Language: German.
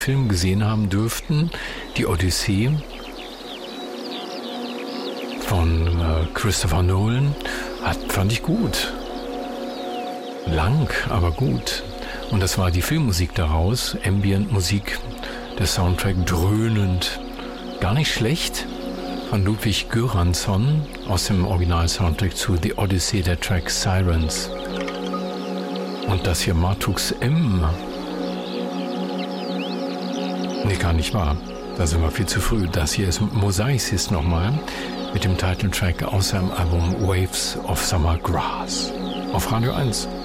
Film gesehen haben dürften, die Odyssee von Christopher Nolan, fand ich gut. Lang, aber gut. Und das war die Filmmusik daraus, Ambient-Musik, der Soundtrack dröhnend. Gar nicht schlecht, von Ludwig Göransson aus dem Original-Soundtrack zu The Odyssey, der Track Sirens. Und das hier Matux M. Nee, gar nicht wahr. Da sind wir viel zu früh. Das hier ist Mosaicist nochmal mit dem Titeltrack aus seinem Album Waves of Summer Grass. Auf Radio 1.